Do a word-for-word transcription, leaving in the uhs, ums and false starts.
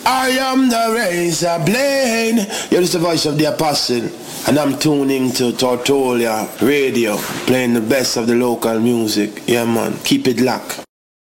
I am the razor blade. You're just the voice of the apostle. And I'm tuning to Tortolia Radio, playing the best of the local music. Yeah, man. Keep it locked.